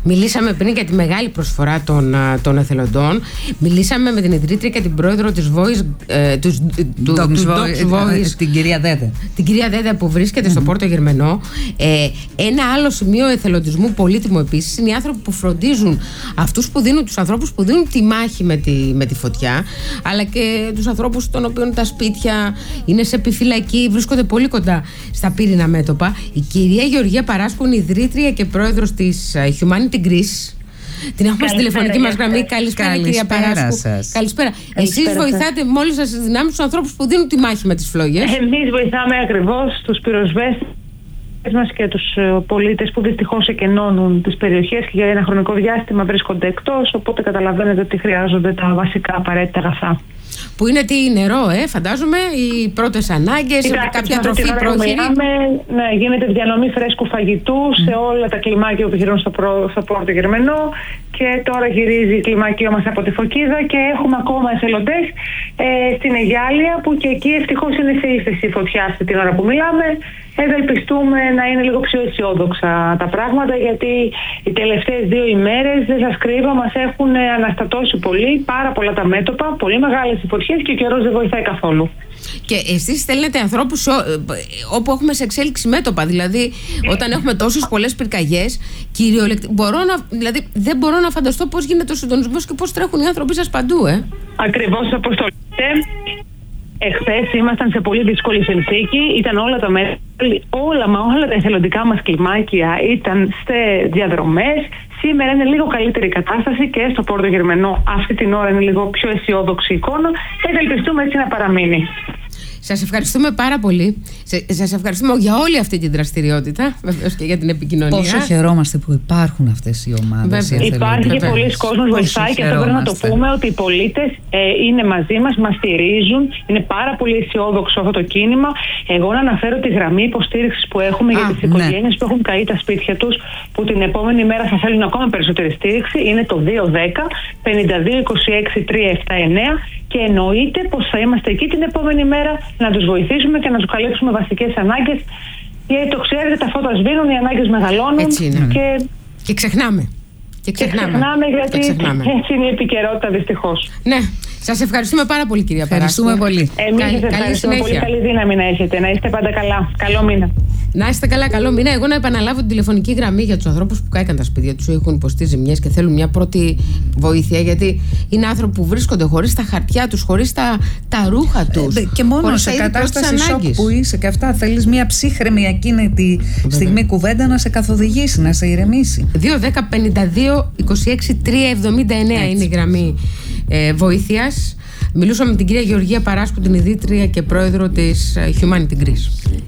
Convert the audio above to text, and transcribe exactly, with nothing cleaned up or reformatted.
Μιλήσαμε πριν για τη μεγάλη προσφορά των, των εθελοντών. Μιλήσαμε με την ιδρύτρια και την πρόεδρο της Voice, ε, του, του, Docs του Voice, Voice, την κυρία Δέδε. Την κυρία Δέδε που βρίσκεται mm-hmm. στο Πόρτο Γερμενό. Ε, ένα άλλο σημείο εθελοντισμού πολύτιμο επίσης είναι οι άνθρωποι που φροντίζουν αυτούς που δίνουν, τους ανθρώπους που δίνουν τη μάχη με τη, με τη φωτιά, αλλά και τους ανθρώπους των οποίων τα σπίτια είναι σε επιφυλακή, βρίσκονται πολύ κοντά στα πύρινα μέτωπα. Η κυρία Γεωργία Παράσκου είναι ιδρύτρια και πρόεδρος της Humanity Greece. Την έχουμε στη τηλεφωνική μας γραμμή. Καλησπέρα, κυρία Παράσκου. Καλησπέρα. Εσείς βοηθάτε με όλες σας τις δυνάμεις τους ανθρώπους που δίνουν τη μάχη με τις φλόγες. Εμείς βοηθάμε ακριβώς τους πυροσβέστες μας και τους πολίτες που δυστυχώς εκενώνουν τις περιοχές και για ένα χρονικό διάστημα βρίσκονται εκτός, οπότε καταλαβαίνετε ότι χρειάζονται τα βασικά απαραίτητα αγαθά. Που είναι τι, νερό, ε, φαντάζομαι, οι πρώτες ανάγκες, Κοιτάξτε, κάποια τροφή πρόχειρη. Ναι, γίνεται διανομή φρέσκου φαγητού mm. σε όλα τα κλιμάκια που επιχειρούν στο, στο Πόρτο Γερμενό, και τώρα γυρίζει η κλιμακείο μας από τη Φωκίδα και έχουμε ακόμα εθελοντές ε, στην Αιγιάλια, που και εκεί ευτυχώς είναι σε ύφεση η φωτιά αυτή την ώρα που μιλάμε. Ευελπιστούμε να είναι λίγο πιο αισιόδοξα τα πράγματα, γιατί οι τελευταίες δύο ημέρες, δεν σας κρύβω, μας έχουν αναστατώσει πολύ, πάρα πολλά τα μέτωπα, πολύ μεγάλες οι φωτιές και ο καιρός δεν βοηθάει καθόλου. Και εσείς στέλνετε ανθρώπους όπου έχουμε σε εξέλιξη μέτωπα, δηλαδή όταν έχουμε τόσες πολλές πυρκαγιές, κυριολεκτικά, μπορώ να, δηλαδή δεν μπορώ να φανταστώ πώς γίνεται ο συντονισμός και πώς τρέχουν οι άνθρωποι σας παντού, ε. Ακριβώς όπως το λέτε. Εχθές ήμασταν σε πολύ δύσκολη συνθήκη, ήταν όλα τα μέτρα, όλα μα όλα τα εθελοντικά μας κλιμάκια ήταν σε διαδρομές. Σήμερα είναι λίγο καλύτερη η κατάσταση και στο Πόρτο Γερμενό αυτή την ώρα είναι λίγο πιο αισιόδοξη εικόνα και ευελπιστούμε έτσι να παραμείνει. Σας ευχαριστούμε πάρα πολύ. Σας ευχαριστούμε για όλη αυτή την δραστηριότητα, βεβαίως και για την επικοινωνία. Πόσο χαιρόμαστε που υπάρχουν αυτές οι ομάδες. Υπάρχει και πολλοί κόσμος βοηθάει, και αυτό πρέπει να το πούμε, ότι οι πολίτες ε, είναι μαζί μας, μας στηρίζουν. Είναι πάρα πολύ αισιόδοξο αυτό το κίνημα. Εγώ να αναφέρω τη γραμμή υποστήριξης που έχουμε Α, για τις οικογένειες ναι. που έχουν καεί τα σπίτια τους, που την επόμενη μέρα θα θέλουν ακόμα περισσότερη στήριξη. Είναι το δύο δέκα πενήντα δύο είκοσι έξι τριακόσια εβδομήντα εννέα. Και εννοείται πως θα είμαστε εκεί την επόμενη μέρα να τους βοηθήσουμε και να τους καλύψουμε βασικές ανάγκες. Γιατί το ξέρετε, τα φώτα σβήνουν, οι ανάγκες μεγαλώνουν. Έτσι είναι. Και, και ξεχνάμε. Και ξεχνάμε, και ξεχνάμε γιατί ξεχνάμε. έτσι είναι η επικαιρότητα δυστυχώς. Ναι. Σας ευχαριστούμε πάρα πολύ, κυρία Παράσκου. Ευχαριστούμε πολύ. Εμείς σας ευχαριστούμε πολύ. Καλή δύναμη να έχετε. Να είστε πάντα καλά. Καλό μήνα. Να είστε καλά, καλό μήνα. Εγώ να επαναλάβω την τηλεφωνική γραμμή για τους ανθρώπους που κάηκαν τα σπίτια τους, έχουν υποστεί ζημιές και θέλουν μια πρώτη βοήθεια. Γιατί είναι άνθρωποι που βρίσκονται χωρίς τα χαρτιά τους, χωρίς τα, τα ρούχα τους. Ε, και μόνο σε κατάσταση σοκ που είσαι και αυτά. Θέλεις μια ψύχρεμη εκείνη τη στιγμή κουβέντα να σε καθοδηγήσει, να σε ηρεμήσει. δύο δέκα πενήντα δύο είκοσι έξι τριακόσια εβδομήντα εννέα είναι η γραμμή ε, βοήθειας. Μιλούσαμε με την κυρία Γεωργία Παράσκου, την ιδρύτρια και πρόεδρο της Humanity Greece.